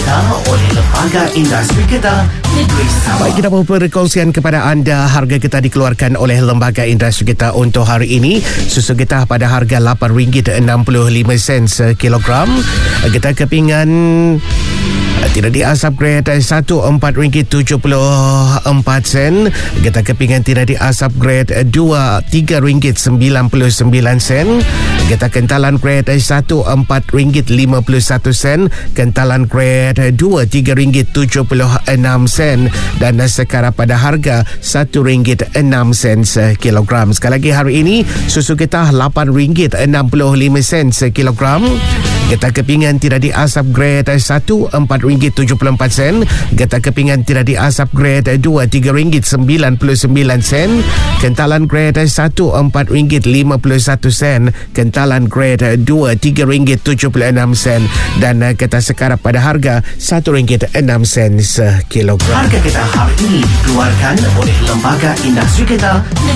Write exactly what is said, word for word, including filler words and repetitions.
Kedah oleh Lembaga Industri Kedah Negeri Sabah. Baik, kita mahu perkongsian kepada anda harga getah dikeluarkan oleh Lembaga Industri Getah untuk hari ini. Susu getah pada harga lapan ringgit enam puluh lima sen sekilogram. Getah kepingan tidak diasap grade satu empat ringgit tujuh puluh empat sen. Getah kepingan tidak diasap grade dua tiga ringgit sembilan puluh sembilan sen. Getah kentalan grade satu empat ringgit lima puluh satu sen. Kentalan grade dua tiga ringgit tujuh puluh enam sen. Dan sekarang pada harga satu ringgit enam sen sekilogram. Sekali lagi, hari ini susu getah lapan ringgit enam puluh lima sen sekilogram. Getah kepingan tidak diasap grade satu empat ringgit tujuh puluh empat sen. Getah kepingan tidak diasap grade dua tiga ringgit sembilan puluh sembilan sen. Kentalan grade satu empat ringgit lima puluh satu sen. Kentalan grade dua tiga ringgit tujuh puluh enam sen. Dan getah sekarang pada harga satu ringgit enam sen sekilogram. Harga getah hari ini dikeluarkan oleh Lembaga Industri Kedah